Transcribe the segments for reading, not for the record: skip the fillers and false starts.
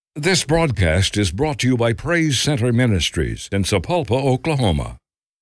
This broadcast is brought to you by Praise Center Ministries in Sapulpa, Oklahoma.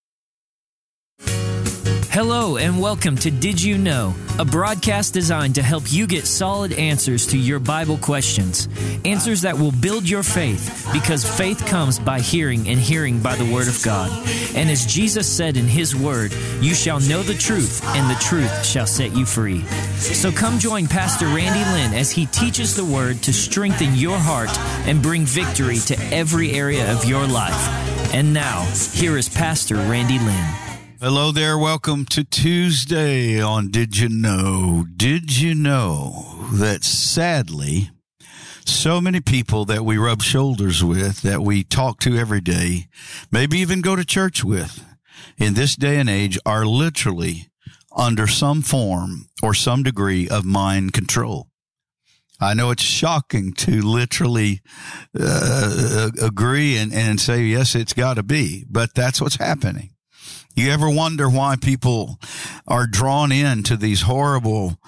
Hello and welcome to Did You Know, a broadcast designed to help you get solid answers to your Bible questions. Answers that will build your faith, because faith comes by hearing and hearing by the Word of God. And as Jesus said in His Word, you shall know the truth and the truth shall set you free. So come join Pastor Randy Lynn as he teaches the Word to strengthen your heart and bring victory to every area of your life. And now, here is Pastor Randy Lynn. Hello there. Welcome to Tuesday on Did You Know? Did you know that sadly, so many people that we rub shoulders with, that we talk to every day, maybe even go to church with, in this day and age are literally under some form or some degree of mind control? I know it's shocking to literally agree and say, yes, it's got to be, but that's what's happening. You ever wonder why people are drawn into these horrible,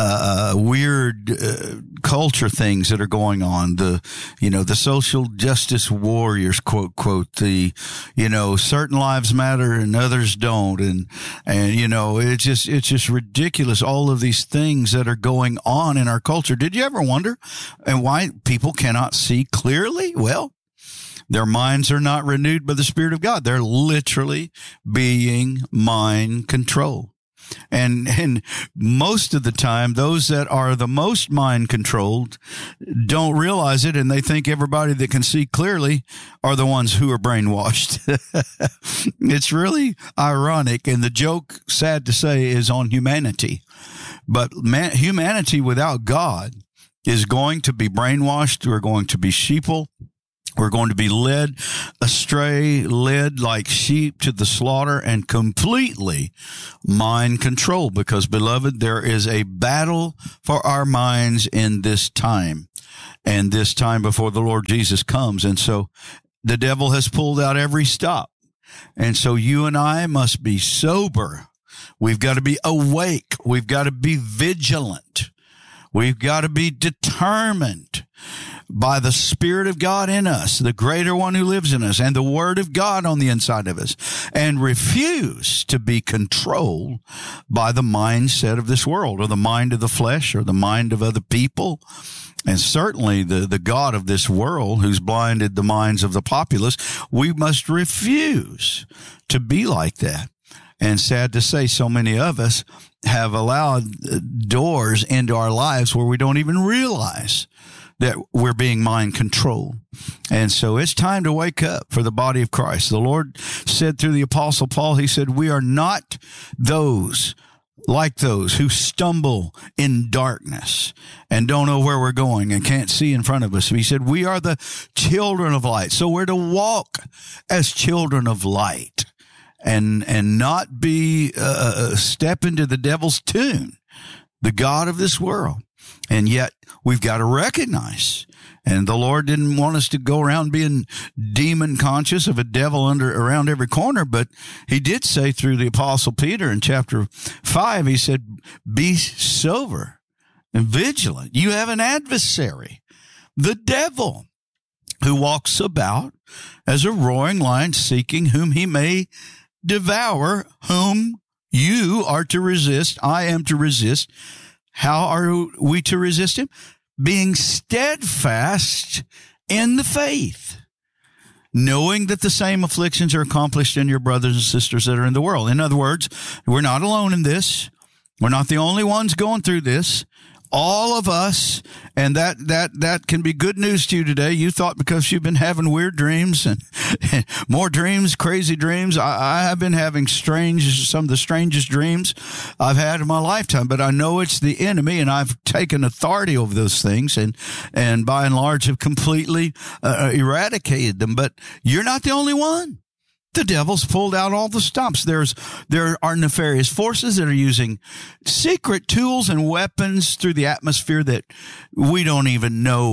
weird culture things that are going on? The social justice warriors, quote, certain lives matter and others don't. And it's just ridiculous. All of these things that are going on in our culture. Did you ever wonder and why people cannot see clearly? Well, their minds are not renewed by the Spirit of God. They're literally being mind controlled. And most of the time, those that are the most mind controlled don't realize it, and they think everybody that can see clearly are the ones who are brainwashed. It's really ironic, and the joke, sad to say, is on humanity. But humanity without God is going to be brainwashed. We're going to be sheeple. We're going to be led astray, led like sheep to the slaughter, and completely mind controlled. Because, beloved, there is a battle for our minds in this time, and this time before the Lord Jesus comes. And so the devil has pulled out every stop. And so you and I must be sober. We've got to be awake. We've got to be vigilant. We've got to be determined by the Spirit of God in us, the greater one who lives in us, and the Word of God on the inside of us, and refuse to be controlled by the mindset of this world, or the mind of the flesh, or the mind of other people, and certainly the God of this world who's blinded the minds of the populace. We must refuse to be like that. And sad to say, so many of us have allowed doors into our lives where we don't even realize that we're being mind controlled. And so it's time to wake up for the body of Christ. The Lord said through the Apostle Paul, he said, we are not like those who stumble in darkness and don't know where we're going and can't see in front of us. He said, we are the children of light. So we're to walk as children of light and not be step into the devil's tune, the God of this world. And yet we've got to recognize, and the Lord didn't want us to go around being demon conscious of a devil around every corner, but he did say through the Apostle Peter in chapter 5, he said, be sober and vigilant. You have an adversary, the devil, who walks about as a roaring lion, seeking whom he may devour, whom you are to resist. I am to resist. How are we to resist him? Being steadfast in the faith, knowing that the same afflictions are accomplished in your brothers and sisters that are in the world. In other words, we're not alone in this. We're not the only ones going through this. All of us, and that can be good news to you today. You thought because you've been having weird dreams and more dreams, crazy dreams. I have been having some of the strangest dreams I've had in my lifetime, but I know it's the enemy, and I've taken authority over those things and by and large have completely eradicated them. But you're not the only one. The devil's pulled out all the stops. There are nefarious forces that are using secret tools and weapons through the atmosphere that we don't even know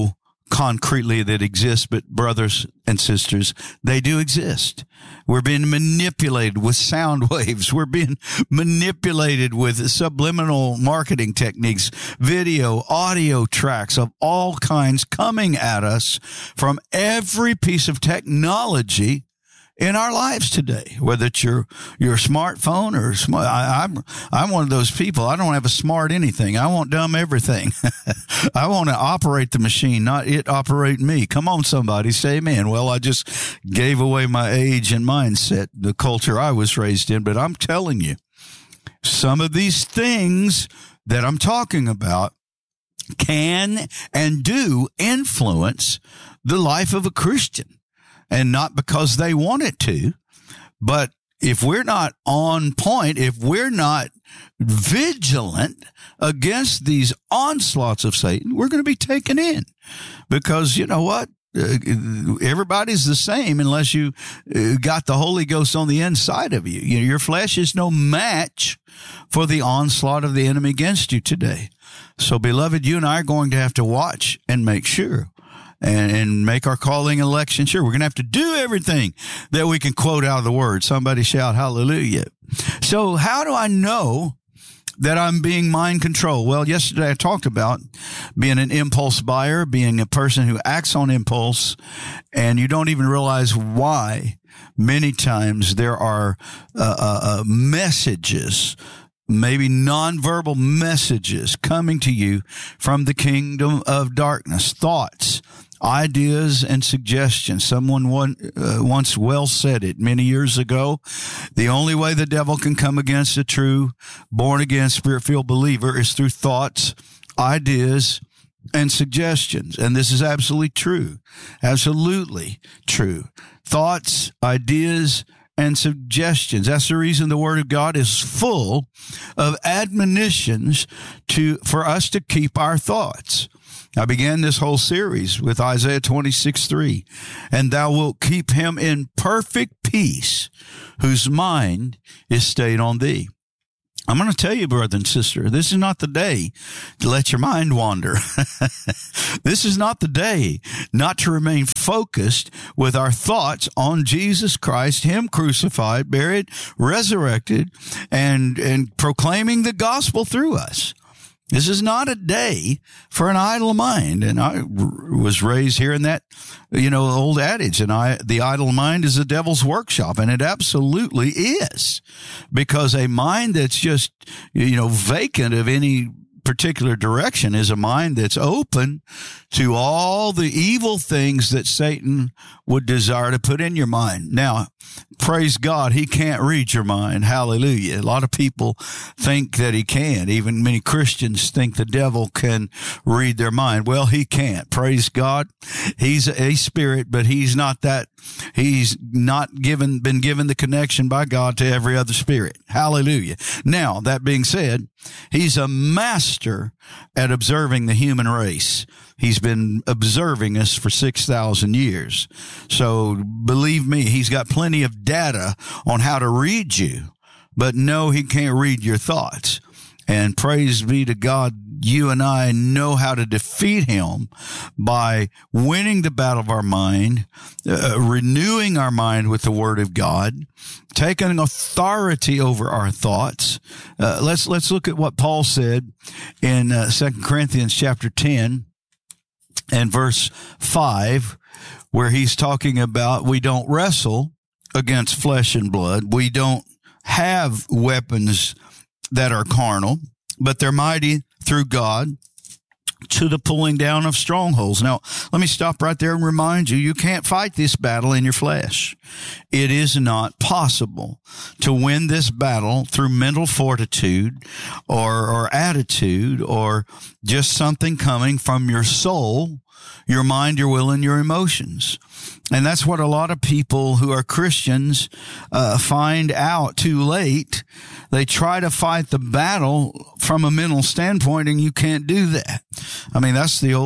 concretely that exist, but brothers and sisters, they do exist. We're being manipulated with sound waves. We're being manipulated with subliminal marketing techniques, video, audio tracks of all kinds coming at us from every piece of technology in our lives today, whether it's your smartphone or smart. I'm one of those people. I don't have a smart anything. I want dumb everything. I want to operate the machine, not it operate me. Come on, somebody, say amen. Well, I just gave away my age and mindset, the culture I was raised in. But I'm telling you, some of these things that I'm talking about can and do influence the life of a Christian. And not because they want it to, but if we're not on point, if we're not vigilant against these onslaughts of Satan, we're going to be taken in. Because you know what? Everybody's the same unless you got the Holy Ghost on the inside of you. Your flesh is no match for the onslaught of the enemy against you today. So, beloved, you and I are going to have to watch and make sure. And make our calling and election sure. We're going to have to do everything that we can quote out of the Word. Somebody shout hallelujah. So how do I know that I'm being mind controlled? Well, yesterday I talked about being an impulse buyer, being a person who acts on impulse, and you don't even realize why. Many times there are messages, maybe nonverbal messages coming to you from the kingdom of darkness, thoughts, ideas, and suggestions. Someone once well said it many years ago. The only way the devil can come against a true, born-again, spirit-filled believer is through thoughts, ideas, and suggestions. And this is absolutely true. Absolutely true. Thoughts, ideas, and suggestions. That's the reason the Word of God is full of admonitions for us to keep our thoughts. I began this whole series with Isaiah 26:3, and thou wilt keep him in perfect peace, whose mind is stayed on thee. I'm going to tell you, brother and sister, this is not the day to let your mind wander. This is not the day not to remain focused with our thoughts on Jesus Christ, him crucified, buried, resurrected, and proclaiming the gospel through us. This is not a day for an idle mind. And I was raised here in that, old adage, the idle mind is the devil's workshop. And it absolutely is, because a mind that's just, vacant of any particular direction is a mind that's open to all the evil things that Satan would desire to put in your mind. Now, praise God, he can't read your mind. Hallelujah. A lot of people think that he can. Even many Christians think the devil can read their mind. Well, he can't. Praise God. He's a spirit, but he's not that. He's not been given the connection by God to every other spirit. Hallelujah. Now, that being said, he's a master at observing the human race. He's been observing us for 6,000 years. So believe me, he's got plenty of data on how to read you. But no, he can't read your thoughts. And praise be to God, you and I know how to defeat him by winning the battle of our mind, renewing our mind with the Word of God, taking authority over our thoughts. Let's look at what Paul said in 2 Corinthians chapter 10 and verse 5, where he's talking about we don't wrestle against flesh and blood. We don't have weapons that are carnal, but they're mighty through God to the pulling down of strongholds. Now, let me stop right there and remind you, you can't fight this battle in your flesh. It is not possible to win this battle through mental fortitude or attitude or just something coming from your soul, your mind, your will, and your emotions. And that's what a lot of people who are Christians find out too late. They try to fight the battle from a mental standpoint, and you can't do that. I mean, that's the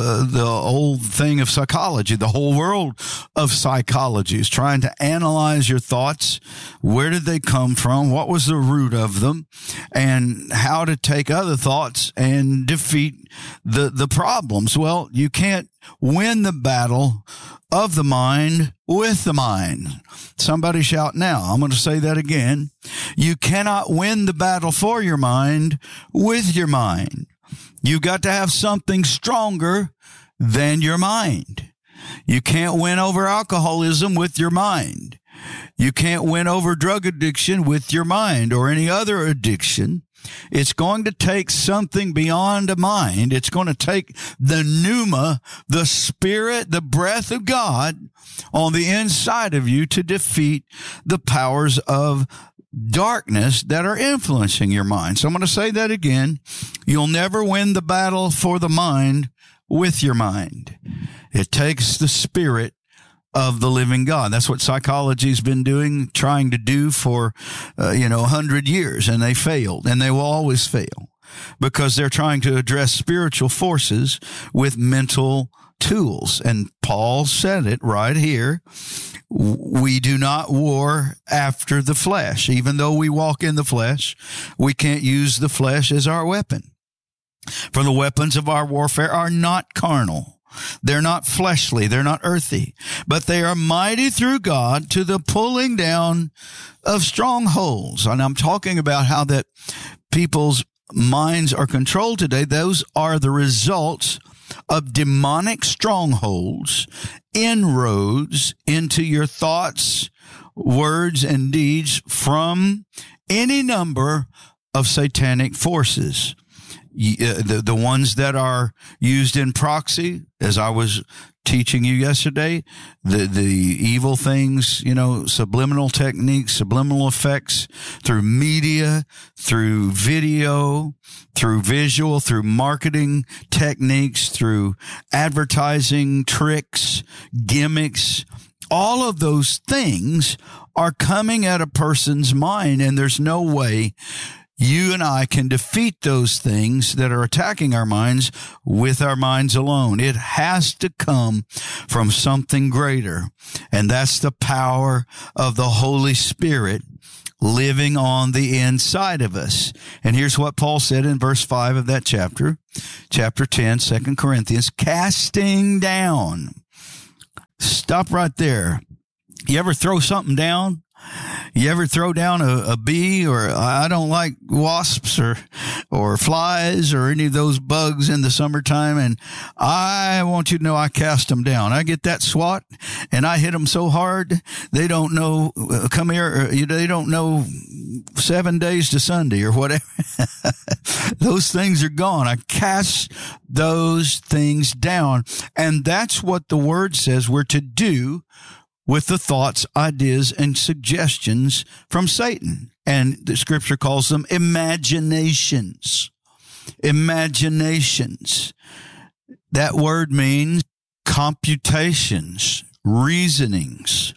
old thing of psychology. The whole world of psychology is trying to analyze your thoughts. Where did they come from? What was the root of them? And how to take other thoughts and defeat the problems. Well, you can't win the battle of the mind with the mind. Somebody shout now. I'm going to say that again. You cannot win the battle for your mind with your mind. You've got to have something stronger than your mind. You can't win over alcoholism with your mind. You can't win over drug addiction with your mind or any other addiction. It's going to take something beyond a mind. It's going to take the pneuma, the spirit, the breath of God on the inside of you to defeat the powers of darkness that are influencing your mind. So I'm going to say that again. You'll never win the battle for the mind with your mind. It takes the spirit of the living God. That's what psychology's been trying to do for, 100 years, and they failed, and they will always fail because they're trying to address spiritual forces with mental tools. And Paul said it right here. We do not war after the flesh. Even though we walk in the flesh, we can't use the flesh as our weapon. For the weapons of our warfare are not carnal. They're not fleshly. They're not earthy, but they are mighty through God to the pulling down of strongholds. And I'm talking about how that people's minds are controlled today. Those are the results of demonic strongholds, inroads into your thoughts, words, and deeds from any number of satanic forces. The ones that are used in proxy, as I was teaching you yesterday, the evil things, subliminal techniques, subliminal effects through media, through video, through visual, through marketing techniques, through advertising tricks, gimmicks. All of those things are coming at a person's mind, and there's no way you and I can defeat those things that are attacking our minds with our minds alone. It has to come from something greater, and that's the power of the Holy Spirit living on the inside of us. And here's what Paul said in verse 5 of that chapter 10, 2 Corinthians, casting down. Stop right there. You ever throw something down? You ever throw down a bee? Or I don't like wasps or flies or any of those bugs in the summertime, and I want you to know I cast them down. I get that swat and I hit them so hard they don't know come here, they don't know 7 days to Sunday or whatever. Those things are gone. I cast those things down, and that's what the word says we're to do with the thoughts, ideas, and suggestions from Satan. And the scripture calls them imaginations. Imaginations. That word means computations, reasonings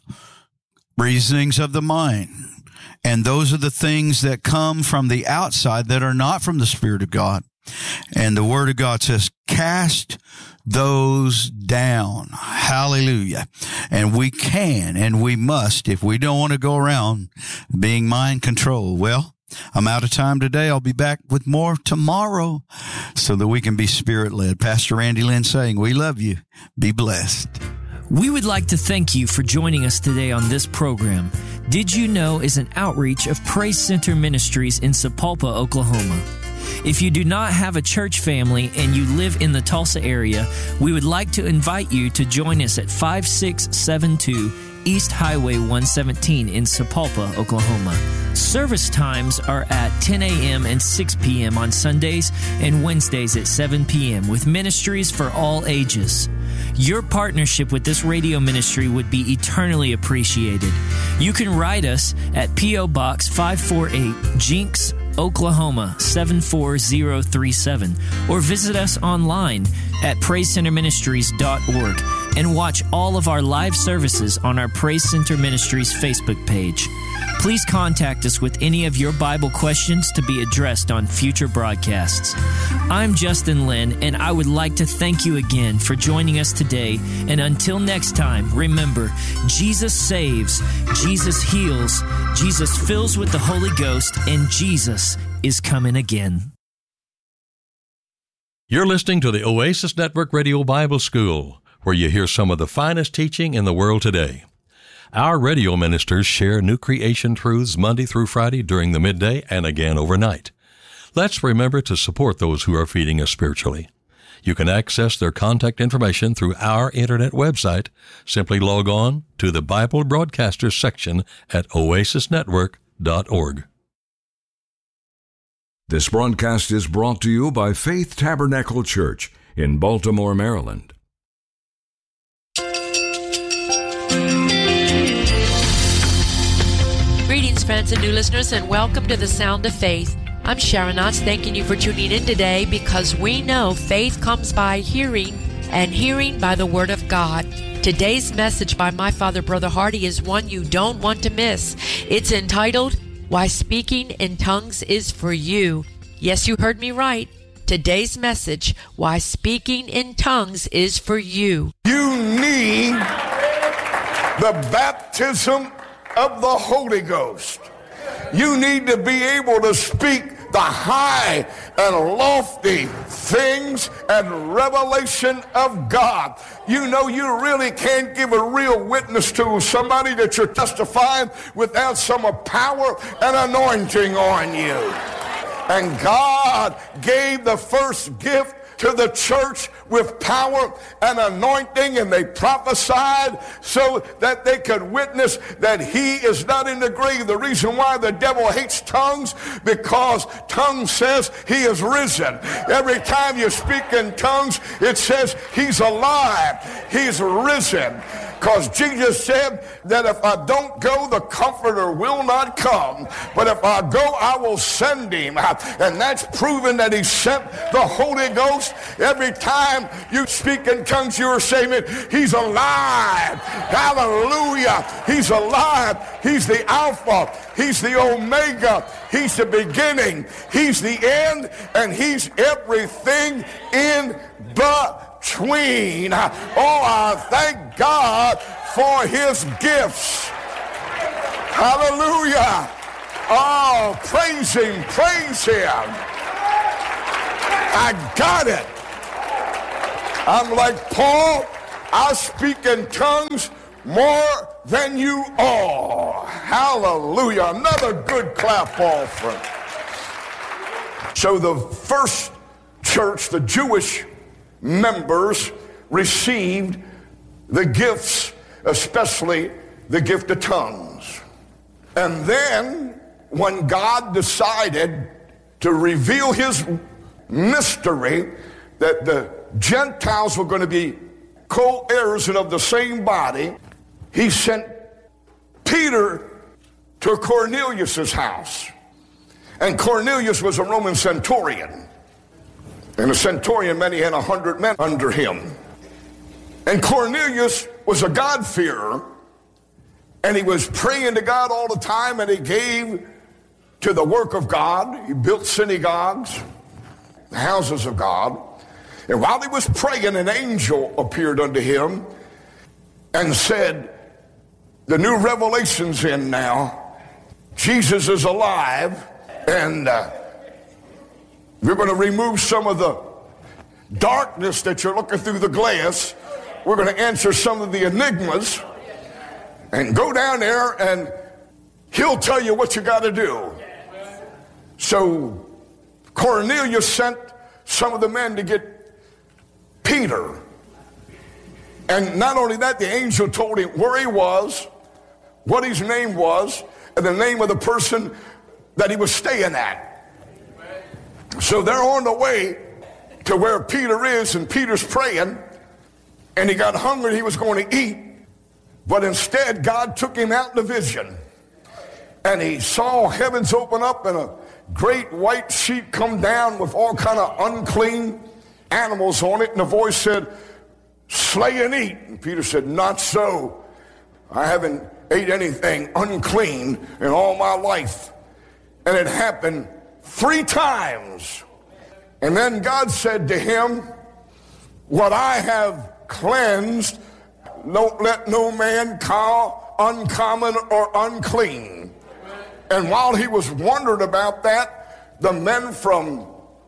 of the mind. And those are the things that come from the outside that are not from the Spirit of God. And the Word of God says, cast those down. Hallelujah. And we can and we must if we don't want to go around being mind controlled. Well, I'm out of time today. I'll be back with more tomorrow so that we can be Spirit-led. Pastor Randy Lynn saying, we love you. Be blessed. We would like to thank you for joining us today on this program. Did You Know is an outreach of Praise Center Ministries in Sapulpa, Oklahoma. If you do not have a church family and you live in the Tulsa area, we would like to invite you to join us at 5672 East Highway 117 in Sapulpa, Oklahoma. Service times are at 10 a.m. and 6 p.m. on Sundays and Wednesdays at 7 p.m. with ministries for all ages. Your partnership with this radio ministry would be eternally appreciated. You can write us at P.O. Box 548, Jinx, Oklahoma 74037, or visit us online at praisecenterministries.org and watch all of our live services on our Praise Center Ministries Facebook page. Please contact us with any of your Bible questions to be addressed on future broadcasts. I'm Justin Lynn, and I would like to thank you again for joining us today. And until next time, remember, Jesus saves, Jesus heals, Jesus fills with the Holy Ghost, and Jesus is coming again. You're listening to the Oasis Network Radio Bible School, where you hear some of the finest teaching in the world today. Our radio ministers share new creation truths Monday through Friday during the midday and again overnight. Let's remember to support those who are feeding us spiritually. You can access their contact information through our internet website. Simply log on to the Bible Broadcasters section at oasisnetwork.org. This broadcast is brought to you by Faith Tabernacle Church in Baltimore, Maryland. Greetings, friends and new listeners, and welcome to the Sound of Faith. I'm Sharon Knotts, thanking you for tuning in today, because we know faith comes by hearing, and hearing by the Word of God. Today's message by my father, Brother Hardy, is one you don't want to miss. It's entitled, Why Speaking in Tongues is for You. Yes, you heard me right. Today's message, Why Speaking in Tongues is for You. You need the baptism of the Holy Ghost. You need to be able to speak the high and lofty things and revelation of God. You know, you really can't give a real witness to somebody that you're testifying without some power and anointing on you. And God gave the first gift to the church with power and anointing, and they prophesied so that they could witness that he is not in the grave. The reason why the devil hates tongues, because tongues says he is risen. Every time you speak in tongues, it says he's alive, he's risen. Because Jesus said that if I don't go, the Comforter will not come. But if I go, I will send him. And that's proven that he sent the Holy Ghost. Every time you speak in tongues, you are saying, he's alive. Hallelujah. He's alive. He's the Alpha. He's the Omega. He's the beginning. He's the end. And he's everything in between. Oh, I thank God for his gifts. Hallelujah. Oh, praise him, praise him. I got it. I'm like Paul, I speak in tongues more than you all. Hallelujah. Another good clap offering. So the first church, the Jewish members, received the gifts, especially the gift of tongues. And then when God decided to reveal his mystery, that the Gentiles were going to be co-heirs and of the same body, he sent Peter to Cornelius' house. And Cornelius was a Roman centurion. And a centurion meant he had 100 men under him. And Cornelius was a God-fearer, and he was praying to God all the time, and he gave to the work of God. He built synagogues, the houses of God. And while he was praying, an angel appeared unto him and said, the new revelation's in now. Jesus is alive, and we're going to remove some of the darkness that you're looking through the glass. We're going to answer some of the enigmas, and go down there and he'll tell you what you got to do. So Cornelius sent some of the men to get Peter. And not only that, the angel told him where he was, what his name was, and the name of the person that he was staying at. So they're on the way to where Peter is, and Peter's praying, and he got hungry, he was going to eat, but instead God took him out in a vision, and he saw heavens open up and a great white sheet come down with all kind of unclean animals on it, and the voice said, slay and eat. And Peter said, not so. I haven't ate anything unclean in all my life. And it happened 3 times. And then God said to him, what I have cleansed, don't let no man call uncommon or unclean. And while he was wondering about that, the men from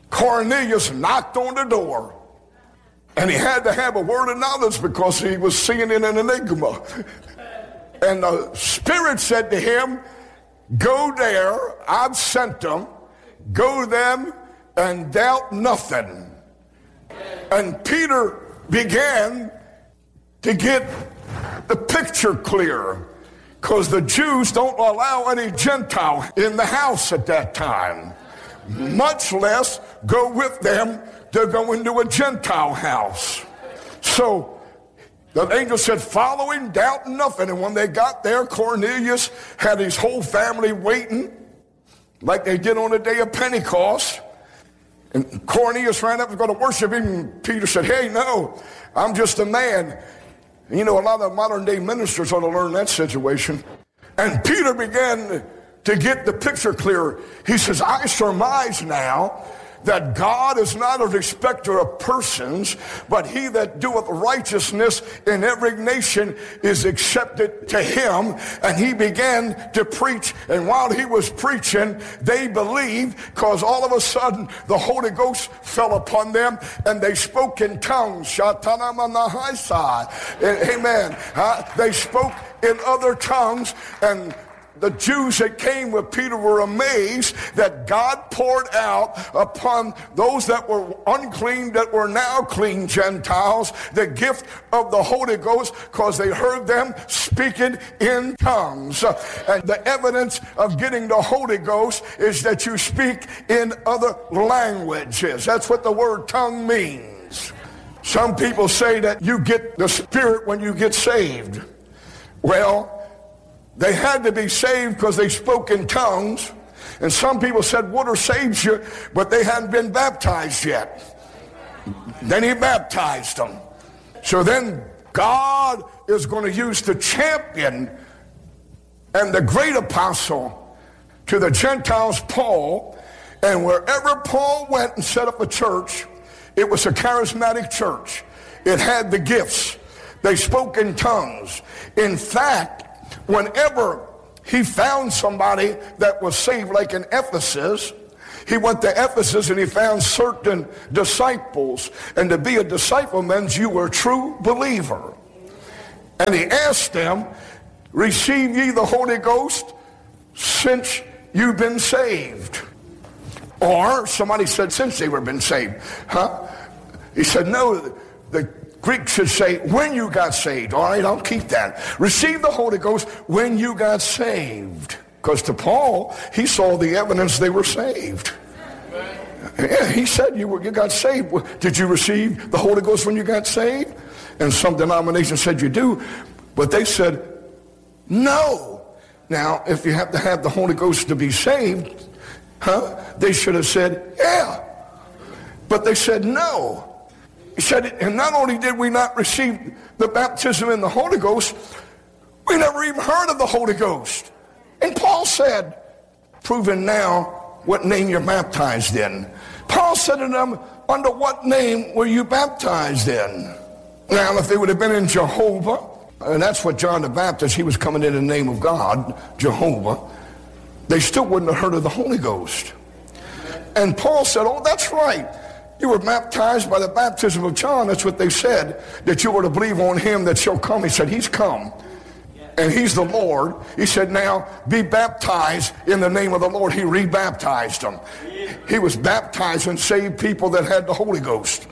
Cornelius knocked on the door. And he had to have a word of knowledge because he was seeing in an enigma. And the Spirit said to him, go there, I've sent them, go them and doubt nothing. And Peter began to get the picture clear because the Jews don't allow any Gentile in the house at that time, much less go with them to go into a Gentile house. So the angel said, follow him, doubt nothing. And when they got there, Cornelius had his whole family waiting like they did on the day of Pentecost. And Cornelius ran up and was going to worship him. And Peter said, hey, no, I'm just a man. And you know, a lot of modern day ministers ought to learn that situation. And Peter began to get the picture clearer. He says, I surmise now that God is not a respecter of persons, but he that doeth righteousness in every nation is accepted to him. And he began to preach, and while he was preaching, they believed, because all of a sudden the Holy Ghost fell upon them, and they spoke in tongues. Amen. They spoke in other tongues, and the Jews that came with Peter were amazed that God poured out upon those that were unclean, that were now clean Gentiles, the gift of the Holy Ghost, because they heard them speaking in tongues. And the evidence of getting the Holy Ghost is that you speak in other languages. That's what the word tongue means. Some people say that you get the Spirit when you get saved. Well, they had to be saved because they spoke in tongues. And some people said water saves you, but they hadn't been baptized yet. Then he baptized them. So then God is going to use the champion and the great apostle to the Gentiles, Paul. And wherever Paul went and set up a church, it was a charismatic church. It had the gifts. They spoke in tongues. In fact, whenever he found somebody that was saved, like in Ephesus, he went to Ephesus and he found certain disciples. And to be a disciple means you were a true believer. And he asked them, receive ye the Holy Ghost since you've been saved? Or somebody said, since they were been saved. He said, no, the Greek should say, when you got saved. All right, I'll keep that. Receive the Holy Ghost when you got saved. Because to Paul, he saw the evidence they were saved. Yeah, he said you got saved. Did you receive the Holy Ghost when you got saved? And some denominations said you do. But they said, no. Now, if you have to have the Holy Ghost to be saved, they should have said, yeah. But they said no. He said, and not only did we not receive the baptism in the Holy Ghost, we never even heard of the Holy Ghost. And Paul said, proving now what name you're baptized in. Paul said to them, under what name were you baptized in? Now, if they would have been in Jehovah, and that's what John the Baptist, he was coming in the name of God, Jehovah, they still wouldn't have heard of the Holy Ghost. And Paul said, oh, that's right. You were baptized by the baptism of John. That's what they said, that you were to believe on him that shall come. He said, he's come. And he's the Lord. He said, now be baptized in the name of the Lord. He rebaptized them. He was baptized and saved people that had the Holy Ghost.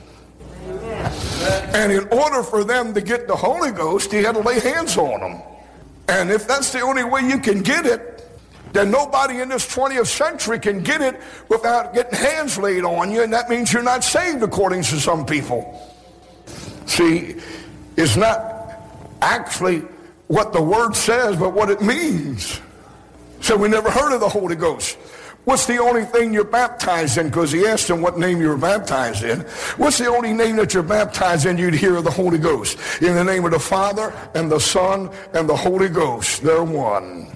And in order for them to get the Holy Ghost, he had to lay hands on them. And if that's the only way you can get it, then nobody in this 20th century can get it without getting hands laid on you, and that means you're not saved according to some people. See, it's not actually what the word says, but what it means. So we never heard of the Holy Ghost. What's the only thing you're baptized in? Because he asked him what name you were baptized in. What's the only name that you're baptized in you'd hear of the Holy Ghost? In the name of the Father and the Son and the Holy Ghost. They're one.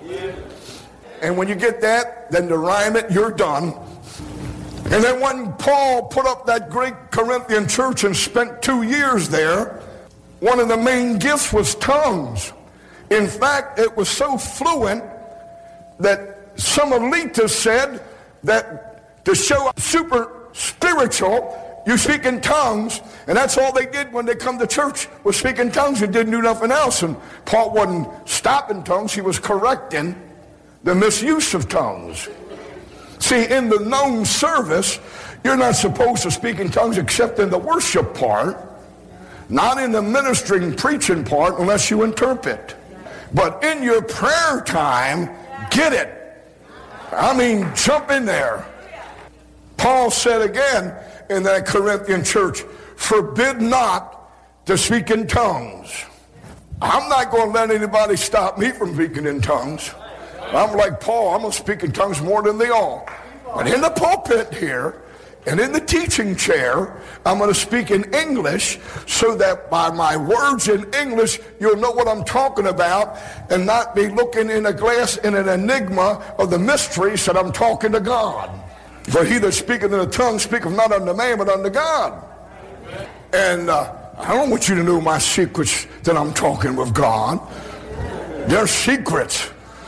And when you get that, then to rhyme it, you're done. And then when Paul put up that great Corinthian church and spent 2 years there, one of the main gifts was tongues. In fact, it was so fluent that some elitists said that to show super spiritual, you speak in tongues, and that's all they did when they come to church was speak in tongues and didn't do nothing else. And Paul wasn't stopping tongues, he was correcting the misuse of tongues. See, in the known service, you're not supposed to speak in tongues except in the worship part, not in the ministering, preaching part unless you interpret. But in your prayer time, get it. I mean, jump in there. Paul said again in that Corinthian church, forbid not to speak in tongues. I'm not going to let anybody stop me from speaking in tongues. I'm like Paul, I'm going to speak in tongues more than they all. But in the pulpit here, and in the teaching chair, I'm going to speak in English so that by my words in English, you'll know what I'm talking about and not be looking in a glass in an enigma of the mysteries that I'm talking to God. For he that speaketh in a tongue speaketh not unto man, but unto God. And I don't want you to know my secrets that I'm talking with God. They're secrets.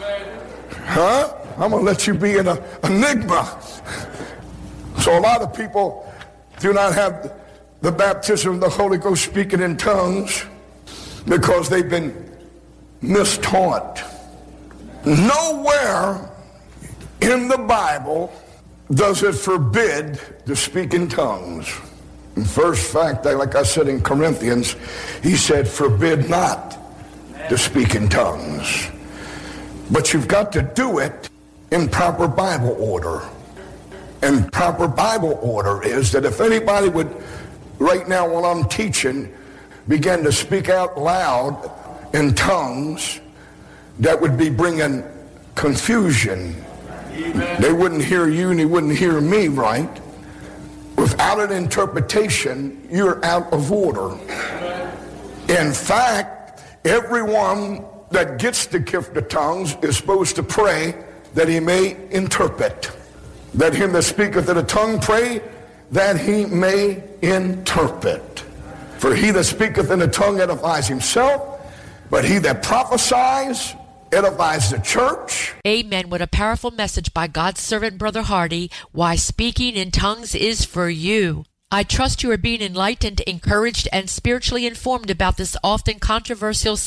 Huh? I'm going to let you be in an enigma. So a lot of people do not have the baptism of the Holy Ghost speaking in tongues because they've been mistaught. Nowhere in the Bible does it forbid to speak in tongues. In first fact, like I said in Corinthians, he said, forbid not to speak in tongues. But you've got to do it in proper Bible order. And proper Bible order is that if anybody would, right now while I'm teaching, begin to speak out loud in tongues, that would be bringing confusion. Amen. They wouldn't hear you and they wouldn't hear me right. Without an interpretation, you're out of order. In fact, everyone that gets the gift of tongues is supposed to pray that he may interpret. That him that speaketh in a tongue pray that he may interpret. For he that speaketh in a tongue edifies himself, but he that prophesies edifies the church. Amen. What a powerful message by God's servant, Brother Hardy. Why speaking in tongues is for you. I trust you are being enlightened, encouraged, and spiritually informed about this often controversial